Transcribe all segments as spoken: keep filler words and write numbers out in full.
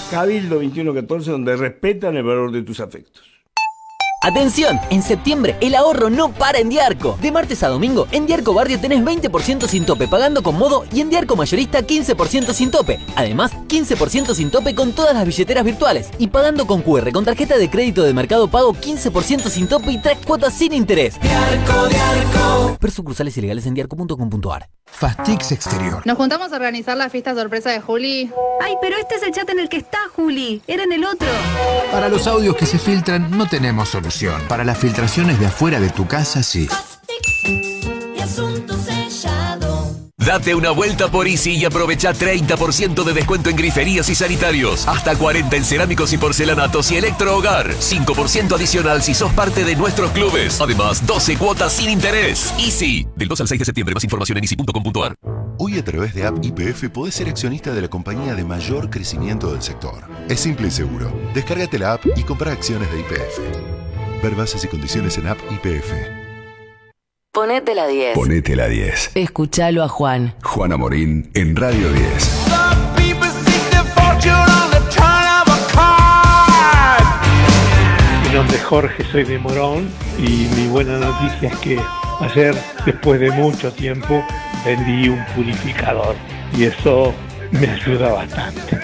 Cabildo veintiuno catorce, donde respetan el valor de tus afectos. ¡Atención! En septiembre el ahorro no para en Diarco. De martes a domingo, en Diarco Barrio tenés veinte por ciento sin tope pagando con modo y en Diarco Mayorista quince por ciento sin tope. Además, quince por ciento sin tope con todas las billeteras virtuales. Y pagando con cu erre con tarjeta de crédito de Mercado Pago quince por ciento sin tope y tres cuotas sin interés. Diarco, Diarco. Ver sucursales ilegales en diarco punto com punto ar. Fastix Exterior. Nos juntamos a organizar la fiesta sorpresa de Juli. Ay, pero este es el chat en el que está Juli. Era en el otro. Para los audios que se filtran no tenemos solución. Para las filtraciones de afuera de tu casa, sí. Y asunto sellado. Date una vuelta por Easy y aprovecha treinta por ciento de descuento en griferías y sanitarios. Hasta cuarenta en cerámicos y porcelanatos y electrohogar. cinco por ciento adicional si sos parte de nuestros clubes. Además, doce cuotas sin interés. Easy. Del dos al seis de septiembre. Más información en easy punto com punto ar. Hoy a través de App Y P F podés ser accionista de la compañía de mayor crecimiento del sector. Es simple y seguro. Descárgate la app y comprá acciones de Y P F. Ver bases y condiciones en App Y P F. Ponete la diez. Ponete la diez. Escuchalo a Juan. Juana Morín en Radio diez. Mi nombre es Jorge, soy de Morón y mi buena noticia es que ayer, después de mucho tiempo, vendí un purificador y eso me ayuda bastante.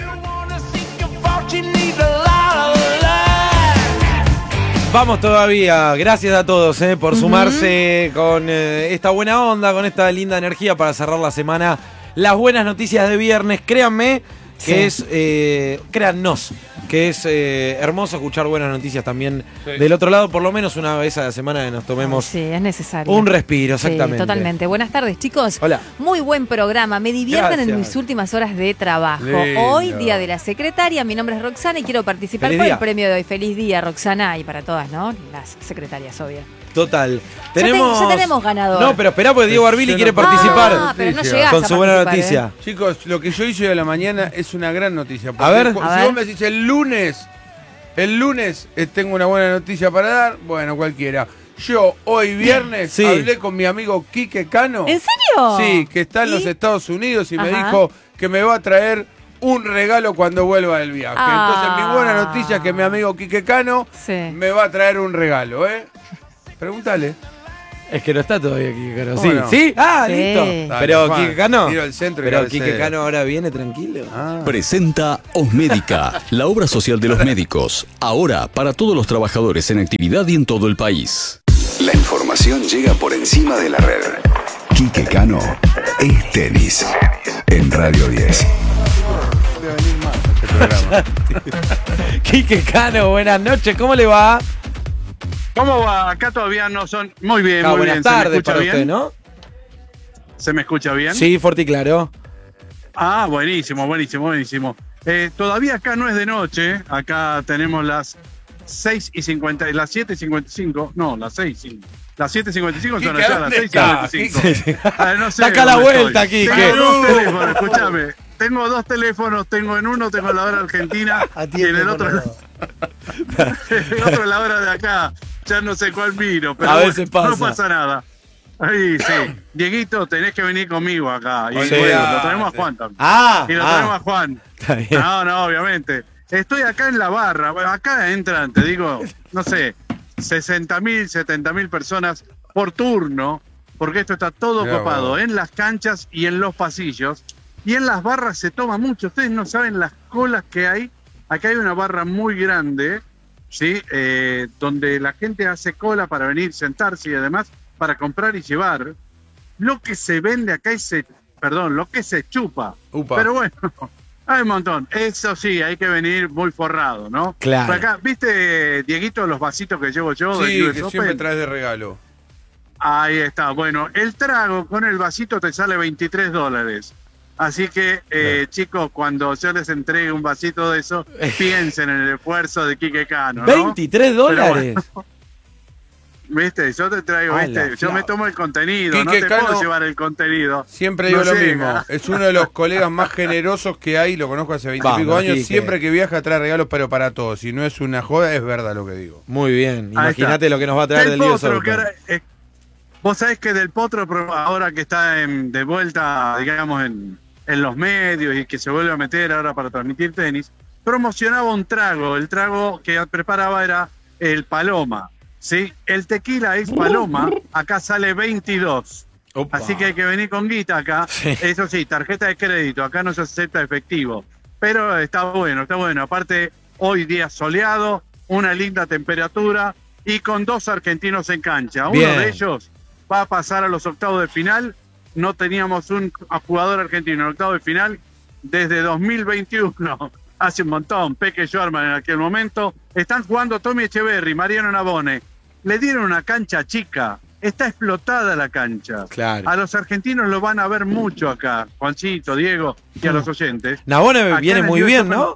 Vamos todavía, gracias a todos eh, por uh-huh. sumarse con eh, esta buena onda, con esta linda energía para cerrar la semana. Las buenas noticias de viernes, créanme que sí. es, eh, créannos, que es eh, hermoso escuchar buenas noticias también sí. del otro lado, por lo menos una vez a la semana que nos tomemos sí, es necesario. un respiro, exactamente. Sí, totalmente. Buenas tardes, chicos. Hola. Muy buen programa, me divierten Gracias. en mis últimas horas de trabajo. Lindo. Hoy, Día de la Secretaria, mi nombre es Roxana y quiero participar Feliz por día. el premio de hoy. Feliz día, Roxana, y para todas, ¿no? Las secretarias, obvio. Total. Ya, tenemos... te, ya tenemos ganador. No, pero esperá porque Diego Arbili quiere no... participar ah, pero no llegás con a su buena noticia. ¿eh? Chicos, lo que yo hice hoy a la mañana es una gran noticia. A ver. Si a ver. vos me decís el lunes, el lunes eh, tengo una buena noticia para dar, bueno, cualquiera. Yo hoy viernes sí. hablé con mi amigo Quique Cano. ¿En serio? Sí, que está en ¿Y? los Estados Unidos y Ajá. me dijo que me va a traer un regalo cuando vuelva del viaje. Ah. Entonces mi buena noticia es que mi amigo Quique Cano sí. me va a traer un regalo, ¿eh? Pregúntale. Es que no está todavía Quique Cano. Sí, no? sí, ah, sí. listo. Dale, pero Juan, Quique Cano. Tiro al centro pero y Quique Cano ahora viene tranquilo. Ah. Presenta Osmédica, la obra social de los médicos. Ahora para todos los trabajadores en actividad y en todo el país. La información llega por encima de la red. Quique Cano es tenis. En Radio diez. Quique Cano, buenas noches, ¿cómo le va? ¿Cómo va? Acá todavía no son... Muy bien, ah, muy buenas bien. tardes para bien? usted, ¿no? ¿Se me escucha bien? Sí, fuerte y claro. Ah, buenísimo, buenísimo, buenísimo. Eh, todavía acá no es de noche. Acá tenemos las seis y cincuenta, las siete y cincuenta y cinco. No, las seis. Las siete y cincuenta y cinco son allá, las seis y cincuenta y cinco. Sí, sí. Ah, no sé saca la vuelta, Quique. Tengo dos teléfonos, escúchame. Tengo dos teléfonos, tengo en uno, tengo la hora argentina y en el otro, en el otro la hora de acá. Ya no sé cuál miro, pero a bueno, veces pasa. No pasa nada. Ahí sí. Dieguito, tenés que venir conmigo acá. Y sí, bueno, ah, lo traemos a Juan también. Ah, y lo ah, traemos a Juan. Está bien. No, no, obviamente. Estoy acá en la barra. Bueno, acá entran, te digo, no sé, sesenta mil, setenta mil personas por turno, porque esto está todo Mirá, copado vos. en las canchas y en los pasillos. Y en las barras se toma mucho. Ustedes no saben las colas que hay. Acá hay una barra muy grande, ¿sí? Eh, donde la gente hace cola para venir, sentarse y además para comprar y llevar. Lo que se vende acá es, perdón, lo que se chupa. Upa. Pero bueno, hay un montón. Eso sí, hay que venir muy forrado, ¿no? Claro. Por acá, ¿viste, Dieguito, los vasitos que llevo yo? Sí, del U S que Open? siempre traes de regalo. Ahí está. Bueno, el trago con el vasito te sale veintitrés dólares. Así que, eh, chicos, cuando yo les entregue un vasito de eso, piensen en el esfuerzo de Quique Cano, ¿no? ¿veintitrés dólares? Bueno, viste, yo te traigo, Ah, viste, yo me tomo el contenido, Quique no te Cano, puedo llevar el contenido. Siempre digo no lo llega. mismo. Es uno de los colegas más generosos que hay, lo conozco hace veintipico años. Quique. Siempre que viaja trae regalos, pero para todos. Si no es una joda, es verdad lo que digo. Muy bien, Ahí imagínate está. lo que nos va a traer Del del U S Potro, Open. que ahora, eh, vos sabés que Del Potro, ahora que está en, de vuelta, digamos, en, en los medios y que se vuelve a meter ahora para transmitir tenis, promocionaba un trago. El trago que preparaba era el Paloma, ¿sí? El tequila es Paloma, acá sale veintidós. Opa. Así que hay que venir con guita acá. Sí. Eso sí, tarjeta de crédito, acá no se acepta efectivo. Pero está bueno, está bueno. Aparte, hoy día soleado, una linda temperatura y con dos argentinos en cancha. Bien. Uno de ellos va a pasar a los octavos de final. No teníamos un jugador argentino en octavos de final desde dos mil veintiuno. Hace un montón. Peque Schwarman en aquel momento. Están jugando Tommy Echeverry, Mariano Navone. Le dieron una cancha chica. Está explotada la cancha. Claro. A los argentinos lo van a ver mucho acá, Juancito, Diego y a los oyentes. Navone acá viene muy bien, ¿no?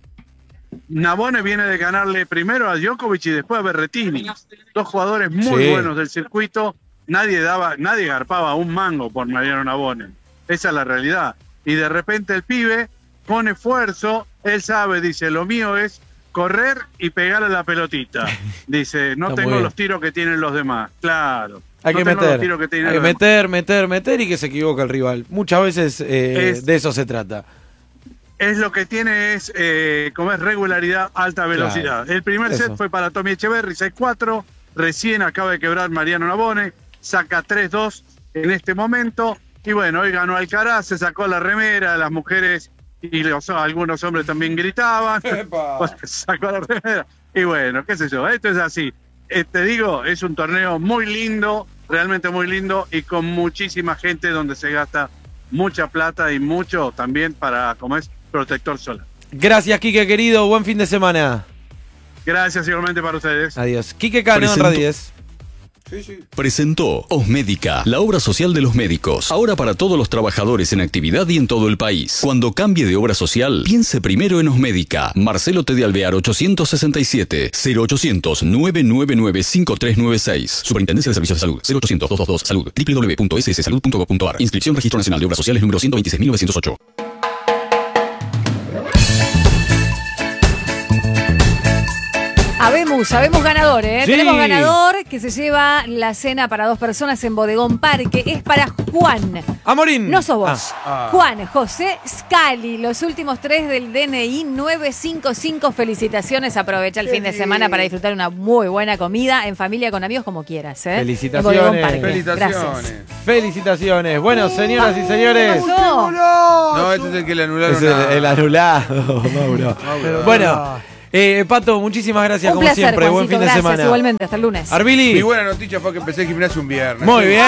Navone viene de ganarle primero a Djokovic y después a Berrettini. Dos jugadores muy sí. buenos del circuito. Nadie daba, nadie garpaba un mango por Mariano Navone. Esa es la realidad. Y de repente el pibe, con esfuerzo, él sabe, dice, lo mío es correr y pegarle la pelotita. Dice, no tengo los tiros que tienen los demás. Claro. Hay no que tengo meter, los tiros que tienen hay que los meter, demás. meter, meter y que se equivoque el rival. Muchas veces eh, es, de eso se trata. Es lo que tiene es, eh, como es regularidad, alta velocidad. Claro. El primer eso. set fue para Tommy Echeverry, seis cuatro. Recién acaba de quebrar Mariano Navone. Saca tres dos en este momento. Y bueno, hoy ganó Alcaraz, se sacó la remera, las mujeres y los, algunos hombres también gritaban. Sacó la remera. Y bueno, qué sé yo, esto es así. Eh, te digo, es un torneo muy lindo, realmente muy lindo y con muchísima gente donde se gasta mucha plata y mucho también para, como es, protector solar. Gracias, Quique, querido. Buen fin de semana. Gracias igualmente para ustedes. Adiós. Quique Cano en Radio diez. Sí, sí. Presentó Osmédica, la obra social de los médicos. Ahora para todos los trabajadores en actividad y en todo el país. Cuando cambie de obra social, piense primero en Osmédica. Marcelo T. de Alvear ochocientos sesenta y siete, cero ochocientos, nueve nueve nueve, cinco tres nueve seis. Superintendencia de Servicios de Salud, cero ochocientos, doscientos veintidós, salud, doble u doble u doble u punto ese ese salud punto gov punto a r. Inscripción Registro Nacional de Obras Sociales número ciento veintiséis mil novecientos ocho. Habemos, habemos ganador, ¿eh? Sí. Tenemos ganador que se lleva la cena para dos personas en Bodegón Parque. Es para Juan. Amorín. No sos vos. Ah. Ah. Juan José Scali. Los últimos tres del D N I nueve cinco cinco. Felicitaciones. Aprovecha el Qué fin de semana para disfrutar una muy buena comida en familia, con amigos, como quieras, ¿eh? Felicitaciones. Felicitaciones. Gracias. Felicitaciones. Bueno, señoras y señores. No, no, este es el que le anularon. Es el, el anulado, Mauro. Mauro. Bueno. Eh, Pato, muchísimas gracias, un como placer, siempre. Juancito, buen fin de gracias, semana. Igualmente, hasta el lunes. Arbili. Mi buena noticia fue que empecé el gimnasio un viernes. Muy bien.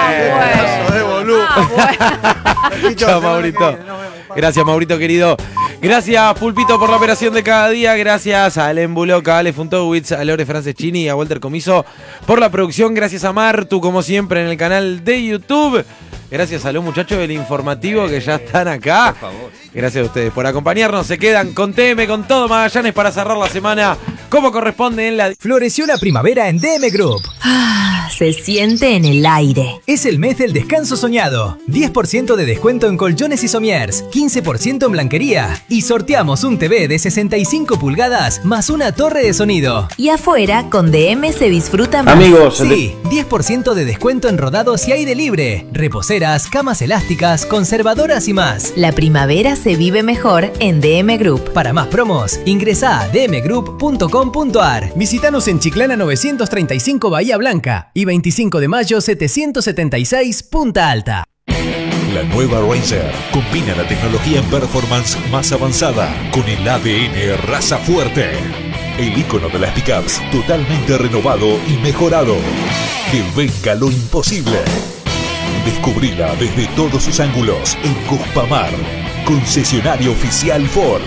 Ah, bueno. de boludo. Ah, bueno. Chao, Maurito. Gracias, Maurito, querido. Gracias, Pulpito, por la operación de cada día. Gracias a Alen Buloca, a Ale Funtowitz, a Lore Franceschini y a Walter Comiso por la producción. Gracias a Martu, como siempre, en el canal de YouTube. Gracias a los muchachos del informativo que ya están acá. Por favor. Gracias a ustedes por acompañarnos. Se quedan con T M, con todo Magallanes para cerrar la semana como corresponde en la... Floreció la primavera en D M Group. Ah, se siente en el aire. Es el mes del descanso soñado. diez por ciento de descuento en colchones y somiers, quince por ciento en blanquería. Y sorteamos un T V de sesenta y cinco pulgadas más una torre de sonido. Y afuera, con D M se disfruta más. Amigos, sí, diez por ciento de descuento en rodados y aire libre. Reposeras, camas elásticas, conservadoras y más. La primavera se vive mejor en D M Group. Para más promos, ingresa a d m group punto com punto a r. Visítanos en Chiclana novecientos treinta y cinco Bahía Blanca y veinticinco de mayo setecientos setenta y seis Punta Alta. La nueva Ranger combina la tecnología en performance más avanzada con el A D N raza fuerte. El icono de las pickups totalmente renovado y mejorado. Que venga lo imposible. Descubrila desde todos sus ángulos en Cuspamar, concesionario oficial Ford.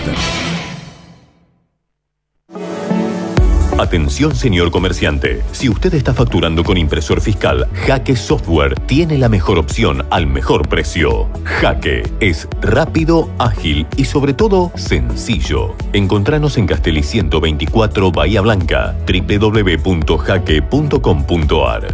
Atención, señor comerciante. Si usted está facturando con impresor fiscal, Jaque Software tiene la mejor opción al mejor precio. Jaque es rápido, ágil y sobre todo sencillo. Encontranos en Castelli ciento veinticuatro Bahía Blanca, doble u doble u doble u punto jaque punto com punto a r.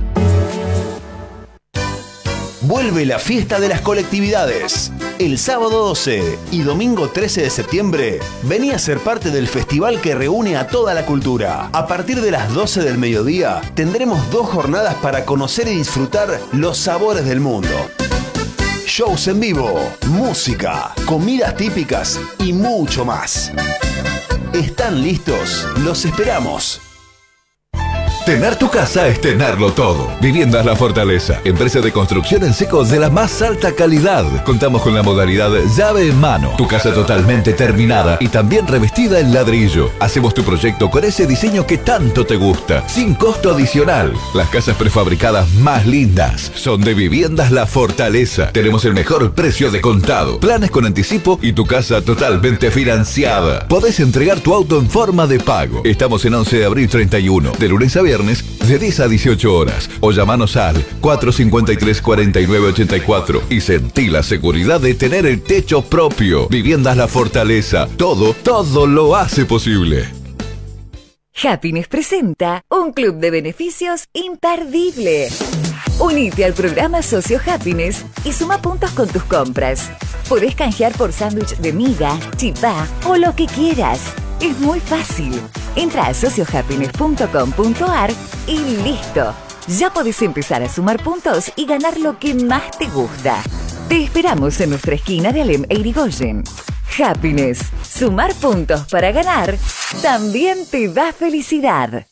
Vuelve la fiesta de las colectividades. El sábado doce y domingo trece de septiembre, vení a ser parte del festival que reúne a toda la cultura. A partir de las doce del mediodía, tendremos dos jornadas para conocer y disfrutar los sabores del mundo. shows en vivo, música, comidas típicas y mucho más. ¿Están listos? Los esperamos. Tener tu casa es tenerlo todo. Viviendas La Fortaleza, empresa de construcción en seco de la más alta calidad. Contamos con la modalidad llave en mano. Tu casa totalmente terminada y también revestida en ladrillo. Hacemos tu proyecto con ese diseño que tanto te gusta, sin costo adicional. Las casas prefabricadas más lindas son de Viviendas La Fortaleza. Tenemos el mejor precio de contado, planes con anticipo y tu casa totalmente financiada. Podés entregar tu auto en forma de pago. Estamos en once de abril treinta y uno, de lunes a viernes, de diez a dieciocho horas, o llamanos al cuatro cinco tres, cuatro nueve ocho cuatro y sentí la seguridad de tener el techo propio. Viviendas La Fortaleza, todo, todo lo hace posible. Happiness presenta un club de beneficios imperdible. Unite al programa Socio Happiness y suma puntos con tus compras. Podés canjear por sándwich de miga, chipá o lo que quieras. Es muy fácil. Entra a socio happiness punto com punto a r y listo. Ya podés empezar a sumar puntos y ganar lo que más te gusta. Te esperamos en nuestra esquina de Alem e Irigoyen. Happiness. Sumar puntos para ganar también te da felicidad.